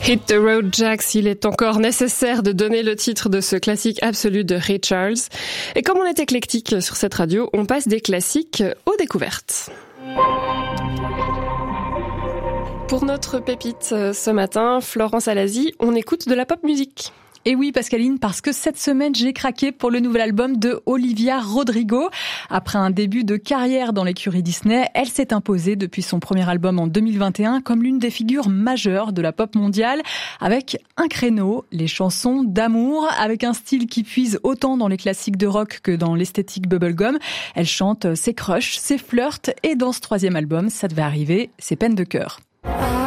Hit the Road Jack, il est encore nécessaire de donner le titre de ce classique absolu de Ray Charles. Et comme on est éclectique sur cette radio, on passe des classiques aux découvertes. Pour notre pépite ce matin, Florence Alazi, on écoute de la pop musique. Et oui, Pascaline, parce que cette semaine, j'ai craqué pour le nouvel album de Olivia Rodrigo. Après un début de carrière dans l'écurie Disney, elle s'est imposée depuis son premier album en 2021 comme l'une des figures majeures de la pop mondiale, avec un créneau, les chansons d'amour, avec un style qui puise autant dans les classiques de rock que dans l'esthétique bubblegum. Elle chante ses crushs, ses flirts, et dans ce troisième album, ça devait arriver, ses peines de cœur.